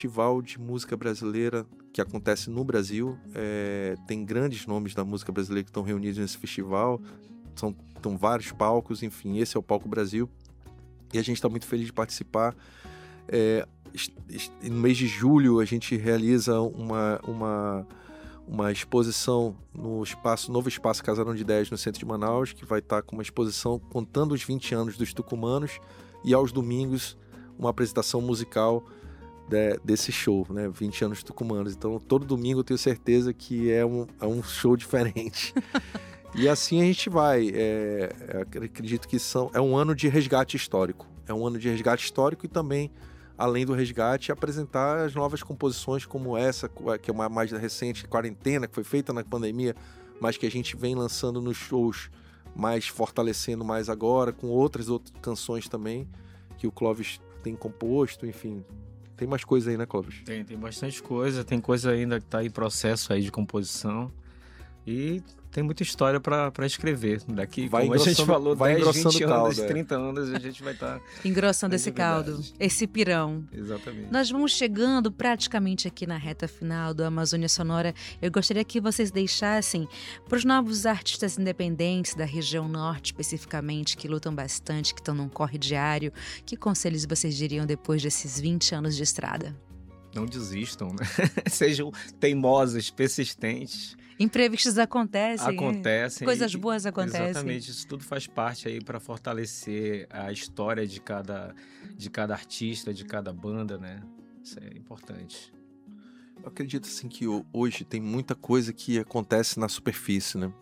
festival de música brasileira que acontece no Brasil. Tem grandes nomes da música brasileira que estão reunidos nesse festival. São vários palcos, enfim, esse é o Palco Brasil. E a gente está muito feliz de participar. No mês de julho, a gente realiza uma exposição no novo espaço Casarão de Ideias, no centro de Manaus, que vai estar com uma exposição contando os 20 anos dos tucumanos, e aos domingos uma apresentação musical desse show, né? 20 anos tucumanos. Então, todo domingo eu tenho certeza que é um show diferente. E assim a gente vai. Acredito que é um ano de resgate histórico. É um ano de resgate histórico e também, além do resgate, apresentar as novas composições como essa, que é uma mais recente, Quarentena, que foi feita na pandemia, mas que a gente vem lançando nos shows, mais fortalecendo mais agora, com outras canções também, que o Clóvis tem composto, enfim. Tem mais coisa aí, né, Clóvis? Tem bastante coisa, tem coisa ainda que está em processo aí de composição. E tem muita história para escrever. Daqui, como a gente falou, 10, 20 anos, 30 anos, a gente vai estar... engrossando esse caldo, esse pirão. Exatamente. Nós vamos chegando praticamente aqui na reta final do Amazônia Sonora. Eu gostaria que vocês deixassem para os novos artistas independentes da região norte, especificamente, que lutam bastante, que estão num corre diário. Que conselhos vocês diriam depois desses 20 anos de estrada? Não desistam, né? Sejam teimosos, persistentes. Imprevistos acontecem. Coisas boas acontecem. Exatamente, isso tudo faz parte aí para fortalecer a história de cada artista, de cada banda, né? Isso é importante. Eu acredito assim que hoje tem muita coisa que acontece na superfície, né?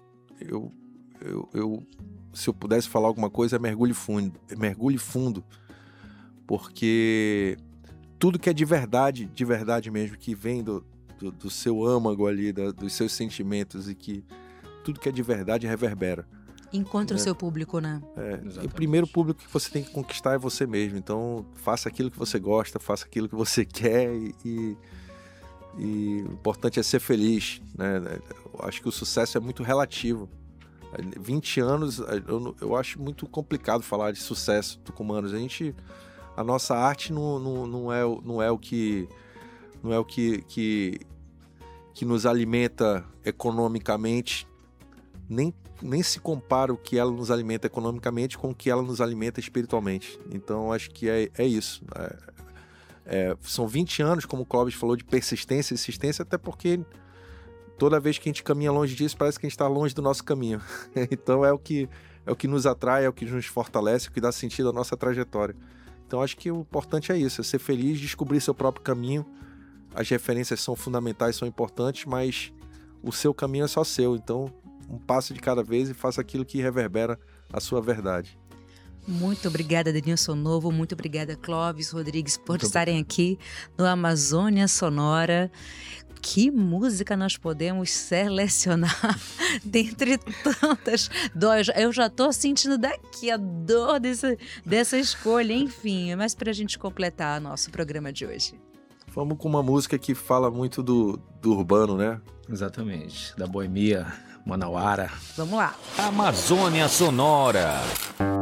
Se eu pudesse falar alguma coisa, é mergulhe fundo, porque tudo que é de verdade mesmo, que vem do seu âmago ali, dos seus sentimentos, e que tudo que é de verdade reverbera. Encontra o seu público, né? E o primeiro público que você tem que conquistar é você mesmo. Então, faça aquilo que você gosta, faça aquilo que você quer e o importante é ser feliz, né? Eu acho que o sucesso é muito relativo. 20 anos, eu acho muito complicado falar de sucesso tucumanos. A nossa arte não é o que nos alimenta economicamente, nem se compara o que ela nos alimenta economicamente com o que ela nos alimenta espiritualmente. Então, acho que é isso. São 20 anos, como o Clóvis falou, de persistência e insistência, até porque toda vez que a gente caminha longe disso, parece que a gente está longe do nosso caminho. Então, é o que nos atrai, é o que nos fortalece, é o que dá sentido à nossa trajetória. Então, acho que o importante é isso, é ser feliz, descobrir seu próprio caminho. As referências são fundamentais, são importantes, mas o seu caminho é só seu. Então, um passo de cada vez e faça aquilo que reverbera a sua verdade. Muito obrigada, Denilson Novo. Muito obrigada, Clóvis Rodrigues, por estarem aqui no Amazônia Sonora. Que música nós podemos selecionar dentre tantas dores? Eu já estou sentindo daqui a dor dessa escolha, enfim. Mas para a gente completar nosso programa de hoje. Vamos com uma música que fala muito do urbano, né? Exatamente, da boemia, manauara. Vamos lá. Amazônia Sonora.